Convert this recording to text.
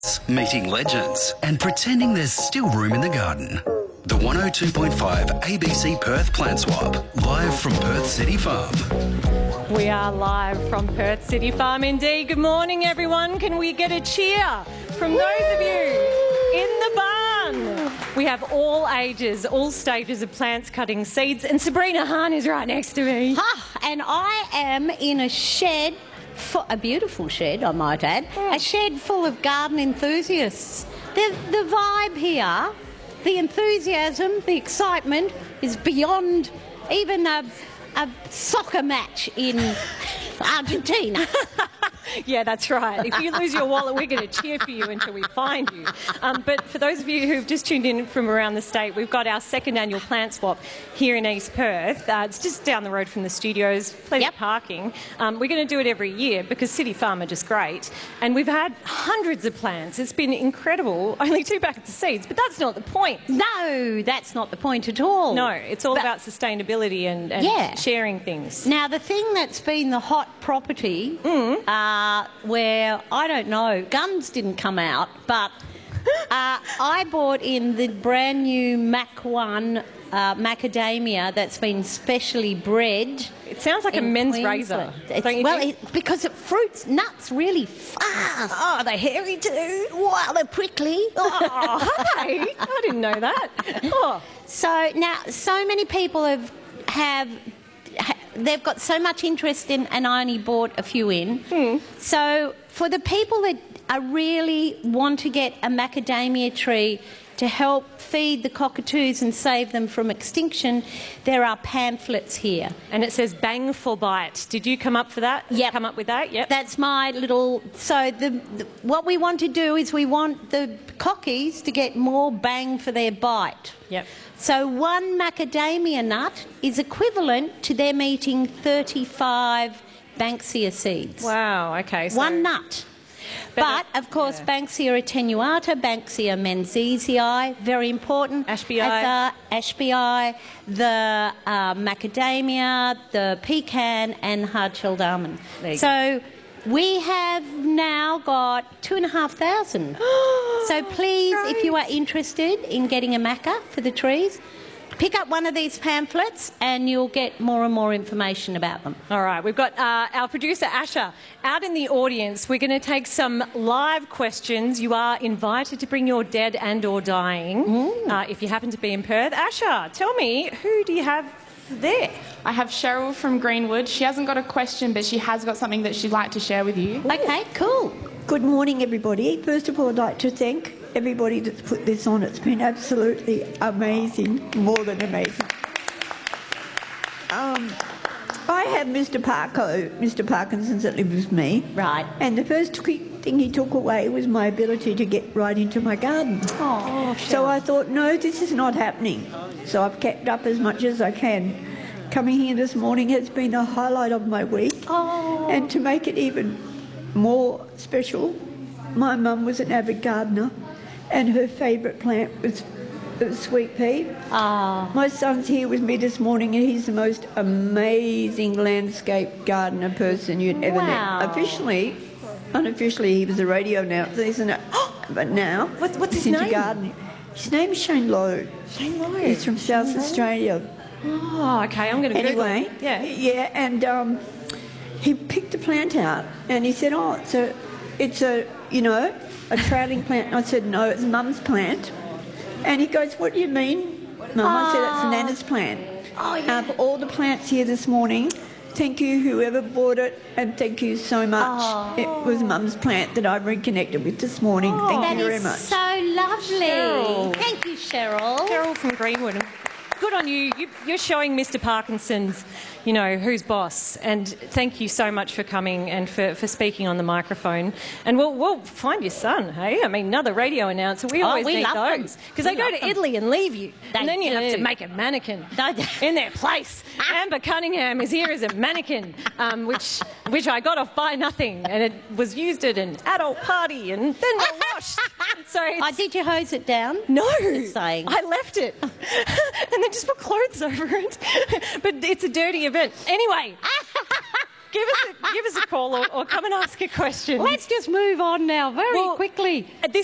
Meeting legends and pretending there's still room in the garden. The 102.5 ABC Perth Plant Swap, live from Perth City Farm. We are live from Perth City Farm indeed. Good morning, everyone. Can we get a cheer from those of you in the barn? We have all ages, all stages of plants cutting seeds, and Sabrina Hahn is right next to me. And I am in a shed, a beautiful shed, I might add, a shed full of garden enthusiasts. The vibe here, the enthusiasm, the excitement is beyond even a soccer match in Argentina. Yeah, that's right. If you lose your wallet, we're going to cheer for you until we find you. But for those of you who've just tuned in from around the state, we've got our second annual plant swap here in East Perth. It's just down the road from the studios, plenty of parking. We're going to do it every year because City Farm are just great. And we've had hundreds of plants. It's been incredible. Only 2 packets of seeds, but that's not the point. No, that's not the point at all. No, it's all about sustainability and sharing things. Now, the thing that's been the hot property, where, I don't know, guns didn't come out, but I bought in the brand new Mach 1 macadamia that's been specially bred. It sounds like a men's razor. Because it fruits nuts really fast. Oh, they're hairy too. Wow, they're prickly. Oh, hey, I didn't know that. Oh. So now, so many people they've got so much interest in, and I only bought a few in. So for the people that really want to get a macadamia tree to help feed the cockatoos and save them from extinction, there are pamphlets here. And it says bang for bite. Did you come up for that? Yep. Come up with that? Yep. That's my little... So what we want to do is we want the cockies to get more bang for their bite. Yep. So one macadamia nut is equivalent to them eating 35 Banksia seeds. Wow, okay. So one nut. But of course, Banksia attenuata, Banksia menziesii, very important. Ashbei. Ashbei, the macadamia, the pecan, and hard-shelled almond. So we have now got 2,500. So please, if you are interested in getting a maca for the trees, pick up one of these pamphlets and you'll get more and more information about them. All right, we've got our producer, Asha, out in the audience. We're going to take some live questions. You are invited to bring your dead and or dying if you happen to be in Perth. Asha, tell me, who do you have there? I have Cheryl from Greenwood. She hasn't got a question, but she has got something that she'd like to share with you. Okay, cool. Good morning, everybody. First of all, I'd like to thank everybody that's put this on. It's been absolutely amazing, more than amazing. I have Mr. Parkinson's that lives with me. Right. And the first thing he took away was my ability to get right into my garden. Oh, so I thought, no, this is not happening. So I've kept up as much as I can. Coming here this morning has been a highlight of my week. Oh. And to make it even more special, my mum was an avid gardener and her favourite plant was sweet pea. My son's here with me this morning and he's the most amazing landscape gardener person you'd ever met. Unofficially, he was a radio announcer, isn't it? But now, what's his into name? Gardening. His name's Shane Lowe. Shane Lowe. He's from South Australia. Oh, okay, I'm going to Anyway, Google. yeah, and he picked the plant out and he said, oh, it's a trailing plant. And I said, no, it's Mum's plant. And he goes, what do you mean, Mum? I said, it's Nana's plant. Oh, yeah. For all the plants here this morning, thank you, whoever bought it, and thank you so much. It was Mum's plant that I reconnected with this morning. Thank you very much. That is so lovely. Cheryl. Thank you, Cheryl. Cheryl from Greenwood. Good on you. You're showing Mr. Parkinson's, who's boss. And thank you so much for coming and for speaking on the microphone. And we'll find your son, hey? I mean, another radio announcer. We always need those. Because they go to Italy and leave you. And then you have to make a mannequin in their place. Amber Cunningham is here as a mannequin, which I got off by nothing. And it was used at an adult party and then got washed. So did you hose it down? No. Just saying. I left it. And then just put clothes over it. But it's a dirty event. Anyway, give us a call or come and ask a question. Let's just move on now very quickly. This